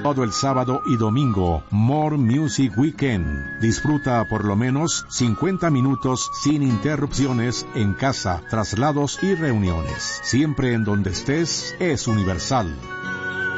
Todo el sábado y domingo, More Music Weekend. Disfruta por lo menos 50 minutos sin interrupciones en casa, traslados y reuniones. Siempre en donde estés, es Universal.